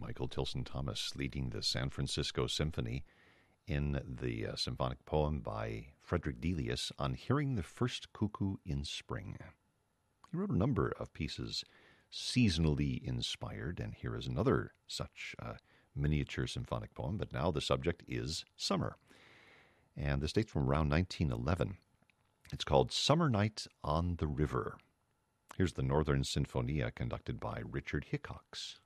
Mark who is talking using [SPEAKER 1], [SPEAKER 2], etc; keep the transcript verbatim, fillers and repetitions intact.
[SPEAKER 1] Michael Tilson Thomas leading the San Francisco Symphony in the uh, symphonic poem by Frederick Delius on hearing the first cuckoo in spring. He wrote a number of pieces seasonally inspired, and here is another such uh, miniature symphonic poem, but now the subject is summer. And this dates from around nineteen eleven. It's called Summer Night on the River. Here's the Northern Sinfonia conducted by Richard Hickox.